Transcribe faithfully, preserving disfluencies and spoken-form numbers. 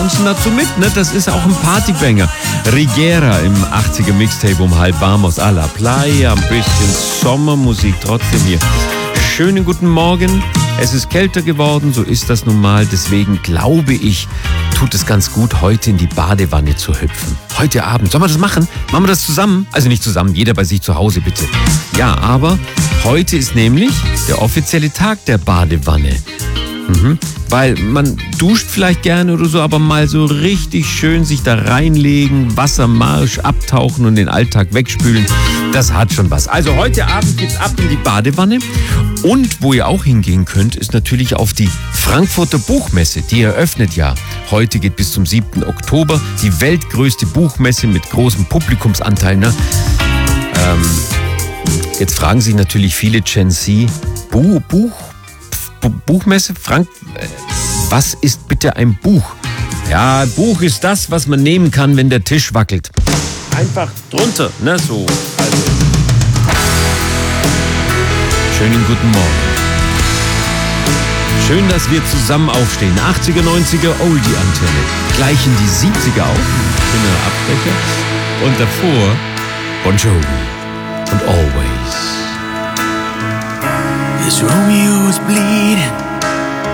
tanzen dazu mit, ne? Das ist auch ein Partybanger. Rigera im achtziger Mixtape um halb warm aus A La Playa. Ein bisschen Sommermusik trotzdem hier. Schönen guten Morgen. Es ist kälter geworden, so ist das nun mal. Deswegen glaube ich, tut es ganz gut, heute in die Badewanne zu hüpfen. Heute Abend. Sollen wir das machen? Machen wir das zusammen? Also nicht zusammen, jeder bei sich zu Hause bitte. Ja, aber heute ist nämlich der offizielle Tag der Badewanne. Mhm. Weil man duscht vielleicht gerne oder so, aber mal so richtig schön sich da reinlegen, Wassermarsch, abtauchen und den Alltag wegspülen, das hat schon was. Also heute Abend geht's ab in die Badewanne. Und wo ihr auch hingehen könnt, ist natürlich auf die Frankfurter Buchmesse. Die eröffnet ja. Heute geht bis zum siebten Oktober die weltgrößte Buchmesse mit großem Publikumsanteil. Ne? Ähm, jetzt fragen sich natürlich viele Gen Z, Buch, Buch, Buchmesse, Frank, was ist bitte ein Buch? Ja, Buch ist das, was man nehmen kann, wenn der Tisch wackelt. Einfach drunter, ne, so. Also. Schönen guten Morgen. Schön, dass wir zusammen aufstehen. achtziger, neunziger Oldie-Antenne. Gleich in die siebziger auf. Schöner Abbrecher. Und davor Bon Jovi und Always. This Romeo is bleeding,